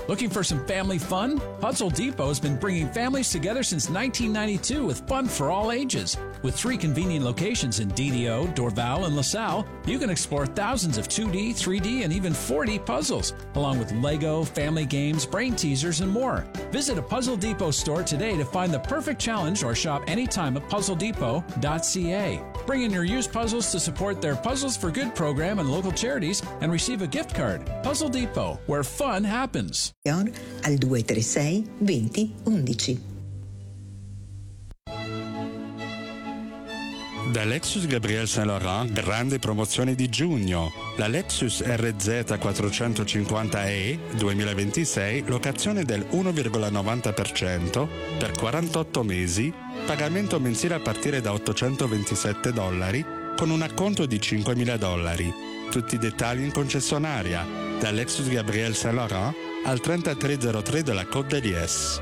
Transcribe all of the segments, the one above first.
Looking for some family fun? Puzzle Depot has been bringing families together since 1992 with fun for all ages. With 3 convenient locations in DDO, Dorval, and LaSalle, you can explore thousands of 2D, 3D, and even 4D puzzles, along with Lego, family games, brain teasers, and more. Visit a Puzzle Depot store today to find the perfect challenge or shop anytime at puzzledepot.ca. Bring in your used puzzles to support their Puzzles for Good program and local charities and receive a gift card. Puzzle Depot, where fun happens. Al 236 20 11. Da Lexus Gabriel Saint Laurent, grande promozione di giugno. La Lexus RZ 450e 2026, locazione del 1,90% per 48 mesi, pagamento mensile a partire da $827 con un acconto di $5.000. Tutti i dettagli in concessionaria. Da Lexus Gabriel Saint Laurent al 3303 della Côte de Liesse.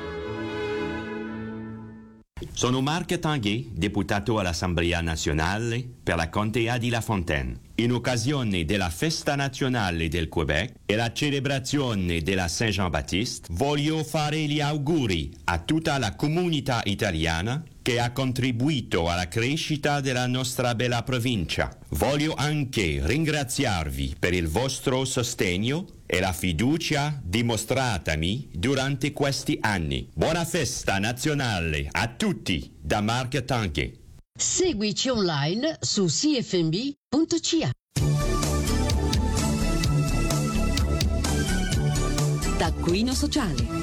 Sono Marc Tanguay, deputato all'Assemblea Nazionale per la Contea di La Fontaine. In occasione della Festa Nazionale del Quebec e la celebrazione della Saint-Jean-Baptiste, voglio fare gli auguri a tutta la comunità italiana che ha contribuito alla crescita della nostra bella provincia. Voglio anche ringraziarvi per il vostro sostegno e la fiducia dimostratami durante questi anni. Buona Festa Nazionale a tutti da Marc Tanguay. Seguici online su cfmb.ca. Taccuino sociale.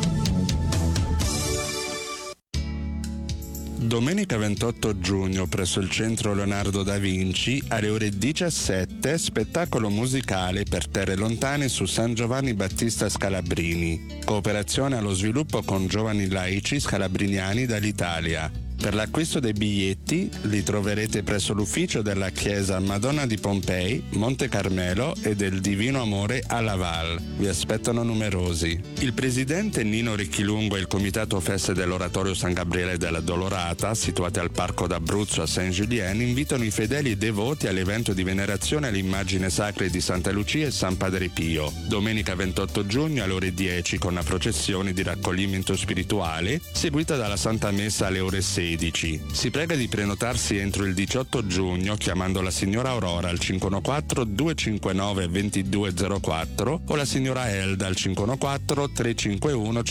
Domenica 28 giugno presso il centro Leonardo da Vinci alle ore 17 spettacolo musicale per terre lontane su San Giovanni Battista Scalabrini. Cooperazione allo sviluppo con giovani laici scalabriniani dall'Italia. Per l'acquisto dei biglietti li troverete presso l'ufficio della chiesa Madonna di Pompei, Monte Carmelo e del Divino Amore a Laval. Vi aspettano numerosi. Il presidente Nino Ricchilungo e il comitato feste dell'Oratorio San Gabriele della Dolorata, situati al Parco d'Abruzzo a Saint-Julien, invitano i fedeli e devoti all'evento di venerazione alle immagini sacre di Santa Lucia e San Padre Pio. Domenica 28 giugno alle ore 10 con la processione di raccoglimento spirituale, seguita dalla Santa Messa alle ore 16. Si prega di prenotarsi entro il 18 giugno chiamando la signora Aurora al 514 259 2204 o la signora Elda al 514 351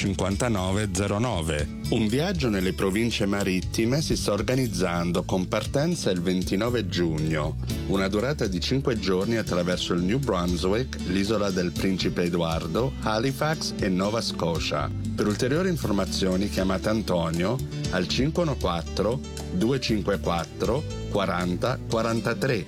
5909. Un viaggio nelle province marittime si sta organizzando con partenza il 29 giugno. Una durata di 5 giorni attraverso il New Brunswick, l'isola del Principe Edoardo, Halifax e Nova Scotia. Per ulteriori informazioni chiamate Antonio al 514 254 40 43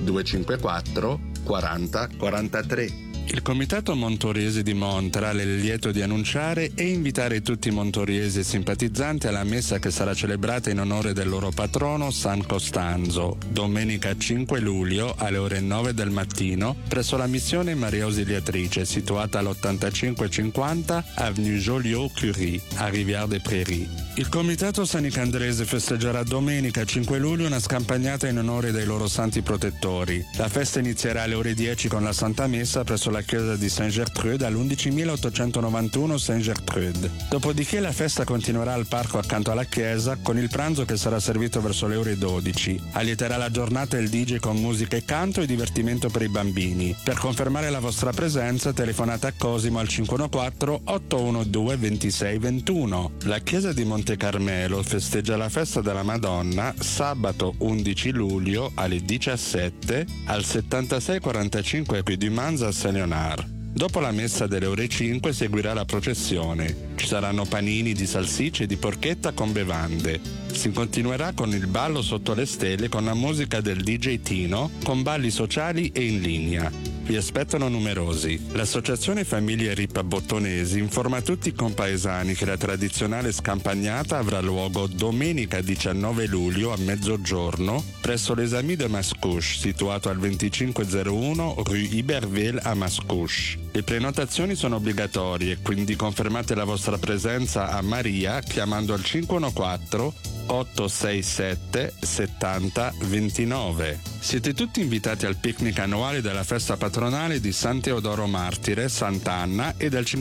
254 40 43. Il Comitato Montoriese di Montreal è lieto di annunciare e invitare tutti i montoriesi e simpatizzanti alla messa che sarà celebrata in onore del loro patrono San Costanzo, domenica 5 luglio alle ore 9 del mattino presso la missione Maria Ausiliatrice situata all'8550 Avenue Joliot-Curie a Rivière-des-Prairies. Il Comitato Sanicandrese festeggerà domenica 5 luglio una scampagnata in onore dei loro santi protettori. La festa inizierà alle ore 10 con la Santa Messa presso la chiesa di Saint-Gertrude all'11.891 Saint-Gertrude. Dopodiché la festa continuerà al parco accanto alla chiesa con il pranzo che sarà servito verso le ore 12. Allieterà la giornata il DJ con musica e canto e divertimento per i bambini. Per confermare la vostra presenza telefonate a Cosimo al 514 812 2621. La chiesa di Monte Carmelo festeggia la festa della Madonna sabato 11 luglio alle 17 al 7645 Rue du Mans a Saint-Léonard. Dopo la messa delle ore 5 seguirà la processione. Ci saranno panini di salsicce e di porchetta con bevande. Si continuerà con il ballo sotto le stelle con la musica del DJ Tino, con balli sociali e in linea. Vi aspettano numerosi. L'Associazione Famiglie Rippa Bottonesi informa tutti i compaesani che la tradizionale scampagnata avrà luogo domenica 19 luglio a mezzogiorno presso l'Esami de Mascouche, situato al 2501 Rue Iberville a Mascouche. Le prenotazioni sono obbligatorie, quindi confermate la vostra presenza a Maria chiamando al 514 867 70 29. Siete tutti invitati al picnic annuale della festa patronale di San Teodoro Martire, Sant'Anna e del